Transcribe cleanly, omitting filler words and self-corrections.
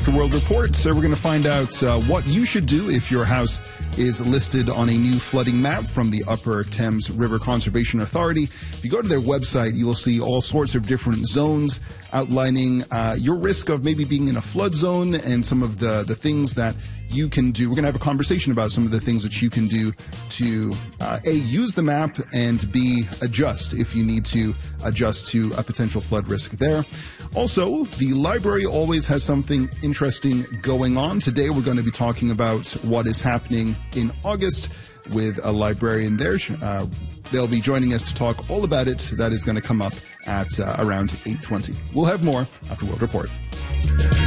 After World Report, so we're going to find out what you should do if your house is listed on a new flooding map from the Upper Thames River Conservation Authority. If you go to their website, you will see all sorts of different zones outlining your risk of maybe being in a flood zone and some of the things that you can do. We're going to have a conversation about some of the things that you can do to, A, use the map, and B, adjust if you need to adjust to a potential flood risk there. Also, the library always has something interesting going on. Today, we're going to be talking about what is happening in August with a librarian there. They'll be joining us to talk all about it. That is going to come up at around 8:20. We'll have more after World Report.